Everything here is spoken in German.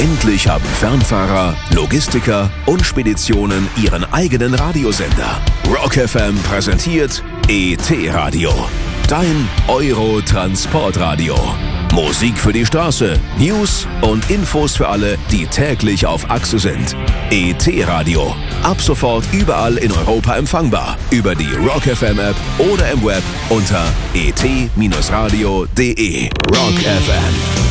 Endlich haben Fernfahrer, Logistiker und Speditionen ihren eigenen Radiosender. Rock FM präsentiert ET-Radio, dein Euro-Transportradio. Musik für die Straße, News und Infos für alle, die täglich auf Achse sind. ET-Radio, ab sofort überall in Europa empfangbar. Über die Rock FM App oder im Web unter et-radio.de. Rock FM.